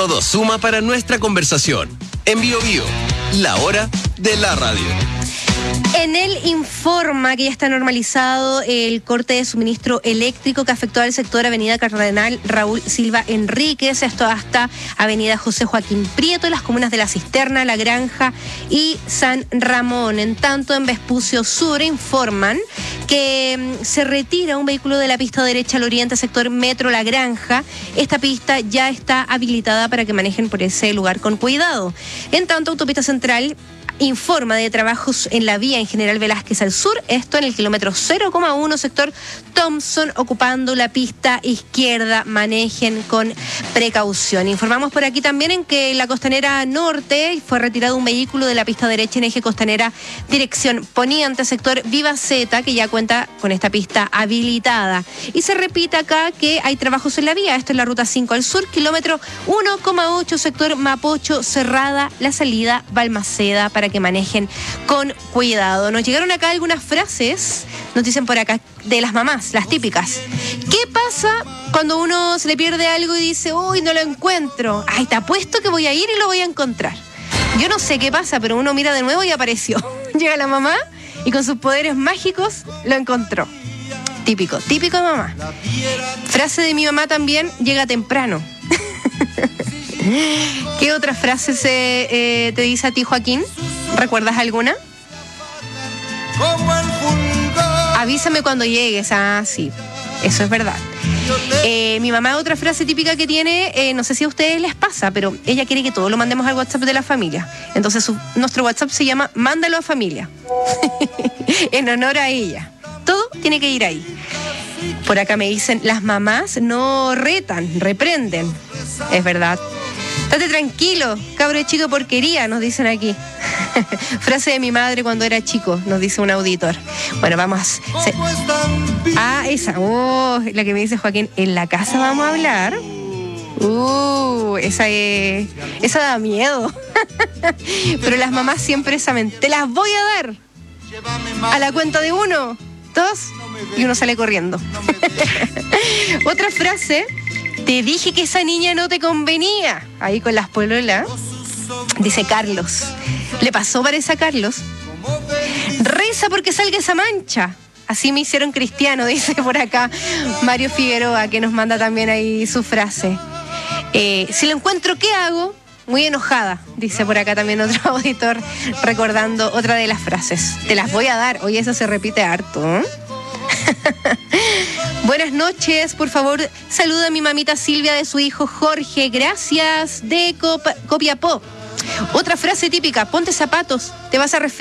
Todo suma para nuestra conversación. En Bio Bio, la hora de la radio. En él informa que ya está normalizado el corte de suministro eléctrico que afectó al sector Avenida Cardenal Raúl Silva Enríquez, esto hasta Avenida José Joaquín Prieto, las comunas de La Cisterna, La Granja y San Ramón. En tanto, en Vespucio Sur informan que se retira un vehículo de la pista derecha al oriente, sector Metro La Granja. Esta pista ya está habilitada para que manejen por ese lugar con cuidado. En tanto, Autopista Central informa de trabajos en la vía en General Velázquez al sur, esto en el kilómetro 0,1, sector Thompson, ocupando la pista izquierda, manejen con precaución. Informamos por aquí también en que en la Costanera Norte fue retirado un vehículo de la pista derecha en eje Costanera dirección poniente, sector Vivaceta, que ya cuenta con esta pista habilitada. Y se repite acá que hay trabajos en la vía, esto es la ruta 5 al sur, kilómetro 1,8, sector Mapocho, cerrada la salida Balmaceda, para que manejen con cuidado. Nos llegaron acá algunas frases, nos dicen por acá, de las mamás, las típicas. ¿Qué pasa cuando uno se le pierde algo y dice, uy, no lo encuentro? Ay, te apuesto que voy a ir y lo voy a encontrar. Yo no sé qué pasa, pero uno mira de nuevo y apareció. Llega la mamá y con sus poderes mágicos lo encontró. Típico de mamá. Frase de mi mamá también, llega temprano. ¿Qué otra frase te dice a ti, Joaquín? ¿Recuerdas alguna? Avísame cuando llegues. Ah, sí, eso es verdad. Mi mamá, otra frase típica que tiene, no sé si a ustedes les pasa, pero ella quiere que todo lo mandemos al WhatsApp de la familia. Entonces nuestro WhatsApp se llama Mándalo a Familia. En honor a ella. Todo tiene que ir ahí. Por acá me dicen, las mamás no retan, reprenden. Es verdad. Estate tranquilo, cabro de chico porquería, nos dicen aquí. Frase de mi madre cuando era chico, nos dice un auditor. Bueno, vamos. Esa. La que me dice Joaquín, en la casa vamos a hablar. Esa da miedo. Pero las mamás siempre saben, te las voy a dar. A la cuenta de 1, 2, y uno sale corriendo. Otra frase. Te dije que esa niña no te convenía. Ahí con las pololas. Dice Carlos. Le pasó, parece a Carlos. Reza porque salga esa mancha. Así me hicieron cristiano, dice por acá Mario Figueroa, que nos manda también ahí su frase. Si lo encuentro, ¿qué hago? Muy enojada, dice por acá también otro auditor, recordando otra de las frases. Te las voy a dar. Oye, eso se repite harto, ¿eh? Buenas noches, por favor, saluda a mi mamita Silvia de su hijo Jorge, gracias, de Copiapó. Otra frase típica, ponte zapatos, te vas a